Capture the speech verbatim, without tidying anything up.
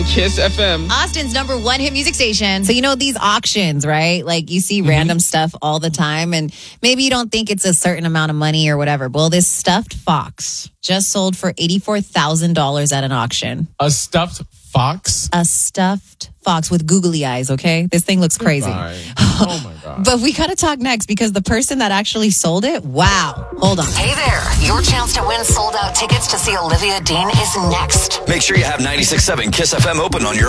Kiss F M. Austin's number one hit music station. So, you know, these auctions, right? Like you see mm-hmm. random stuff all the time and maybe you don't think it's a certain amount of money or whatever. Well, this stuffed fox just sold for eighty-four thousand dollars at an auction. A stuffed fox? A stuffed fox with googly eyes, okay? This thing looks crazy. Oh, my God. But we got to talk next because the person that actually sold it, wow. Hold on. Hey there. Your chance to win sold-out tickets to see Olivia Dean is next. Make sure you have ninety-six point seven Kiss F M open on your